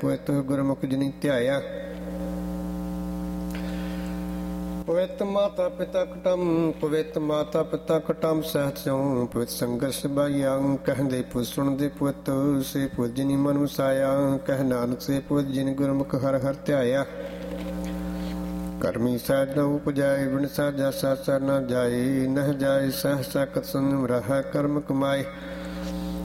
ਪਵਿੱਤ ਗੁਰਮੁਖ ਜਿਨੀ ਧਿਆਇਆ। ਪਵਿੱਤ ਮਾਤਾ ਪਿਤਾ ਕੁਟਮ ਪਵਿੱਤ ਮਾਤਾ ਪਿਤਾ ਕੁਟਮ ਸਹਿਤ ਚਉ ਪਵਿੱਤ ਸੰਗਤ ਸਬਾਈਆਂ ਕਹਿੰਦੇ ਪੁੱਤ ਸੁਣਦੇ ਪੁੱਤ ਸੇ ਪੁੱਤ ਜਿਨੀ ਮਨ ਵਸਾਇਆ। ਕਹਿ ਨਾਨਕ ਸੇ ਪੁੱਤ ਜਿਨ ਗੁਰਮੁਖ ਹਰ ਹਰ ਧਿਆਇਆ। ਕਰਮੀ ਸਾਜ ਨ ਉਪਜਾਏ ਬਿਨ ਸਾਜਾ ਸਾਸਾ ਨ ਜਾਏ। ਨਹ ਜਾਏ ਸਹ ਸਾਕਤ ਸੁਨ ਰਹਾ ਕਰਮ ਕਮਾਏ।